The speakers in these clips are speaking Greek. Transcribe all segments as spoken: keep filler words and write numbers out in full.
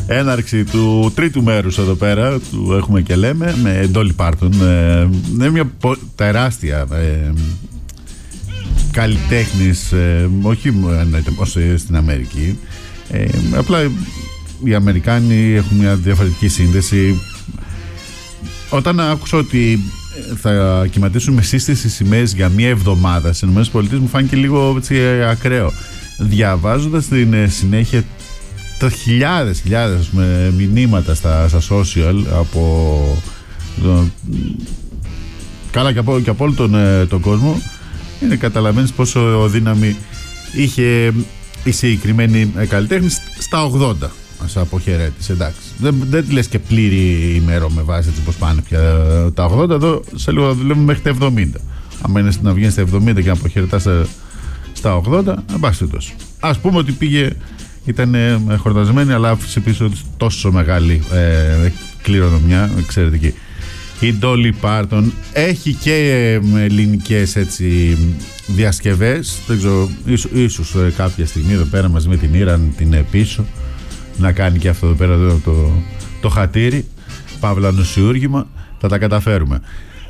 έναρξη του τρίτου μέρους εδώ πέρα, του έχουμε και λέμε, με Dolly Parton. Είναι μια τεράστια ε, καλλιτέχνης, ε, όχι ως στην Αμερική. Ε, απλά οι Αμερικάνοι έχουν μια διαφορετική σύνδεση. Όταν άκουσα ότι θα κυματίσουν με σύστηση σημαίες για μία εβδομάδα στις ΗΠΑ, μου φάνηκε λίγο έτσι, ακραίο. Διαβάζοντας την συνέχεια τα χιλιάδες χιλιάδες με μηνύματα στα, στα social από καλά και από, και από όλο τον, τον κόσμο, είναι καταλαβαίνεις πόσο δύναμη είχε η συγκεκριμένη καλλιτέχνη στα ογδόντα. Ας αποχαιρέτησε, εντάξει. Δεν, δεν τη λες και πλήρη ημέρο με βάση έτσι πως πάνε πια τα ογδόντα. Εδώ σε λίγο θα δουλεύουμε μέχρι τα εβδομήντα. Αν είναι να βγαίνει στα εβδομήντα και να αποχαιρετάς στα ογδόντα, να πας τόσο. Ας πούμε ότι πήγε, ήταν χορτασμένη, αλλά άφησε πίσω τόσο μεγάλη ε, κληρονομιά, εξαιρετική. Η Dolly Parton έχει και ε, ελληνικές έτσι διασκευές. Δεν ξέρω, ίσως, ίσως ε, κάποια στιγμή εδώ πέρα μαζί με την Ήρα την ε, πίσω να κάνει και αυτό εδώ πέρα το, το, το χατήρι, παύλα νοσιούργημα, θα τα καταφέρουμε.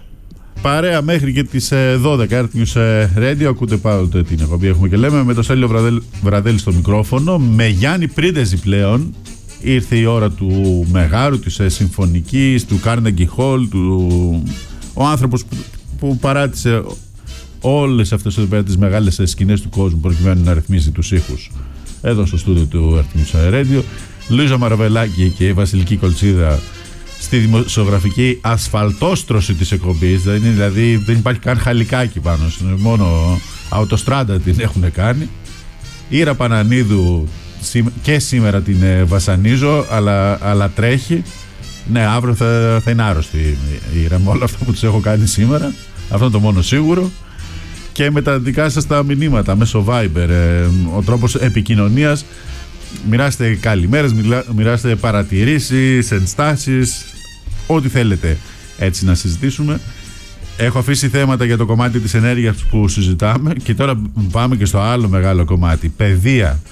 Παρέα μέχρι και τις δώδεκα, Earth News Radio, ακούτε πάντοτε την εκπομπή έχουμε και λέμε, με το Στέλιο Βραδέλη, Βραδέλη στο μικρόφωνο, με Γιάννη Πρίντεζη πλέον. Ήρθε η ώρα του Μεγάρου, της Συμφωνικής, του Carnegie Hall, του... ο άνθρωπος που, που παράτησε όλες αυτές εδώ πέρα τις μεγάλες σκηνές του κόσμου προκειμένου να ρυθμίσει τους ήχους εδώ στο στούντιο του Earth News Radio. Λουίζα Μαραβελάκη και η Βασιλική Κολτσίδα στη δημοσιογραφική ασφαλτόστρωση της εκπομπής. Δηλαδή δεν υπάρχει καν χαλικάκι πάνω, μόνο αυτοστράντα την έχουν κάνει. Ήρα Πανανίδου και σήμερα την βασανίζω, αλλά, αλλά τρέχει. Ναι, αύριο θα, θα είναι άρρωστη η Ήρα με όλα αυτά που τους έχω κάνει σήμερα. Αυτό είναι το μόνο σίγουρο. Και με τα δικά σας τα μηνύματα μέσω Viber, ε, ο τρόπος επικοινωνίας. Μοιράστε καλημέρες, μοιράστε παρατηρήσεις, ενστάσεις, ό,τι θέλετε έτσι να συζητήσουμε. Έχω αφήσει θέματα για το κομμάτι της ενέργειας που συζητάμε και τώρα πάμε και στο άλλο μεγάλο κομμάτι, παιδεία.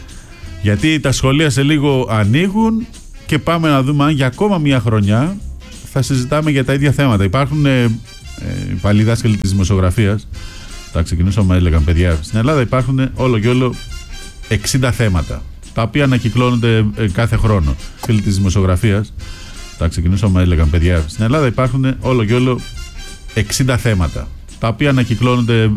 Γιατί τα σχολεία σε λίγο ανοίγουν και πάμε να δούμε αν για ακόμα μια χρονιά θα συζητάμε για τα ίδια θέματα. Υπάρχουν ε, ε, παλιοί δάσκαλοι της δημοσιογραφίας, θα ξεκινούσαμε έλεγαν παιδιά, στην Ελλάδα υπάρχουν όλο και όλο εξήντα θέματα, τα οποία ανακυκλώνονται ε, κάθε χρόνο. Φίλοι της δημοσιογραφίας, θα ξεκινούσαμε έλεγαν παιδιά, στην Ελλάδα υπάρχουν όλο και όλο εξήντα θέματα, τα οποία ανακυκλώνονται